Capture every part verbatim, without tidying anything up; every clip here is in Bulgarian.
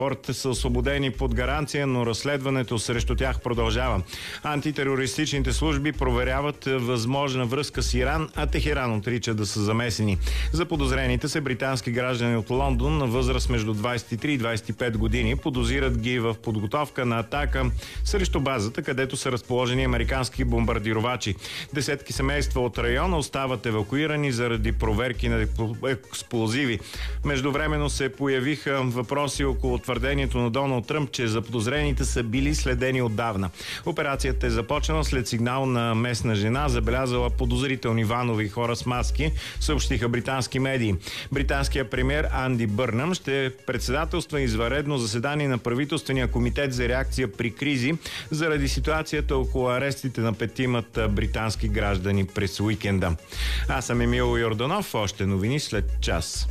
са освободени под гаранция, но разследването срещу тях продължава. Антитерористичните служби проверяват възможна връзка с Иран, а Техеран отрича да са замесени. Заподозрените са британски граждани от Лондон на възраст между двадесет и три и двадесет и пет години. Подозират ги в подготовка на атака срещу базата, където са разположени американски бомбардировачи. Десетки семейства от района остават евакуирани заради проверки на експлозиви. Междувременно се появиха въпроси около твърдението на Доналд Тръмп, че заподозрените са били следени отдавна. Операцията е започнала след сигнал на местна жена, забелязала подозрителни ванови хора с маски, съобщиха британски медии. Британският премиер Анди Бърнъм ще председателства извънредно заседание на правителствения комитет за реакция при кризи заради ситуацията около арестите на петимата британски граждани през уикенда. Аз съм Емил Йорданов, още новини след час.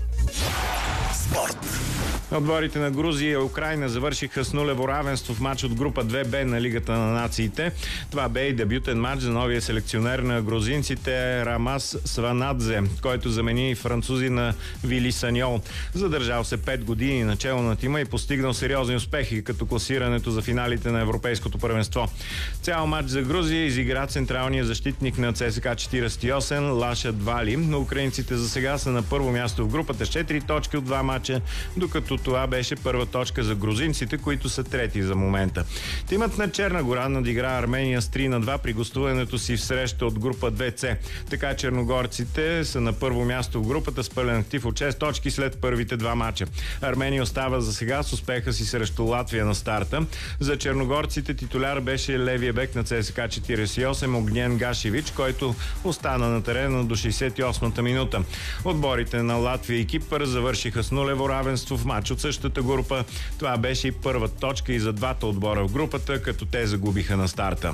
Спорт. Отборите на Грузия и Украйна завършиха с нулево равенство в матч от група две Б на Лигата на нациите. Това бе и дебютен матч за новия селекционер на грузинците Рамас Сванадзе, който замени французи на Вили Саньол. Задържал се пет години начело на тима и постигнал сериозни успехи, като класирането за финалите на Европейското първенство. Цял матч за Грузия изигра централния защитник на ЦСКА четиридесет и осем Лашат Вали, но украинците за сега са на първо място в групата с четири точки от два матча, докато това беше първа точка за грузинците, които са трети за момента. Тимът на Черна гора надигра Армения с три на два при гостуването си в среща от група две С. Така черногорците са на първо място в групата с пълен актив от шест точки след първите два мача. Армения остава за сега с успеха си срещу Латвия на старта. За черногорците титуляр беше левия бек на ЦСКА четиридесет и осем Огнен Гашевич, който остана на терена до шейсет и осмата минута. Отборите на Латвия и Кипър завършиха с нулево равенство в матч от същата група. Това беше и първа точка и за двата отбора в групата, като те загубиха на старта.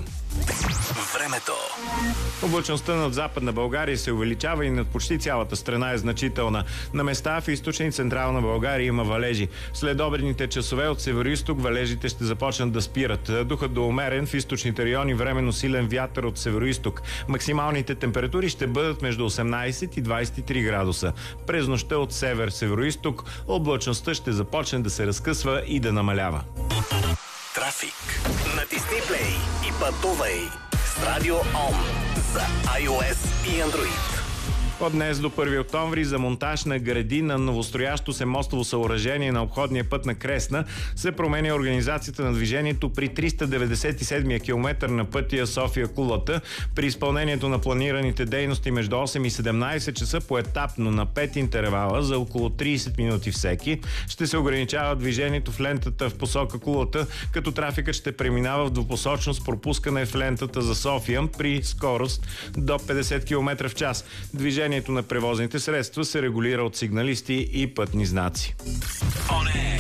Времето. Облачността над Западна България се увеличава и над почти цялата страна е значителна. На места в източна и централна България има валежи. След обедните часове от североизток валежите ще започнат да спират. Духът до умерен в източните райони, временно силен вятър от североизток. Максималните температури ще бъдат между осемнадесет и двадесет и три градуса. През нощта от север-североизток облачността ще започне да се разкъсва и да намалява. Трафик. Натисни плей и пътувай с Радио Ом за iOS и Android. От днес до първи октомври за монтаж на гради на новостроящо се мостово съоръжение на обходния път на Кресна се променя организацията на движението при триста деветдесет и седмия километър на пътя София-Кулата. При изпълнението на планираните дейности между осем и седемнадесет часа поетапно на пет интервала за около тридесет минути всеки ще се ограничава движението в лентата в посока Кулата, като трафикът ще преминава в двупосочно с пропускане в лентата за София при скорост до петдесет километра в час. Движението на превозните средства се регулира от сигналисти и пътни знаци. О, не!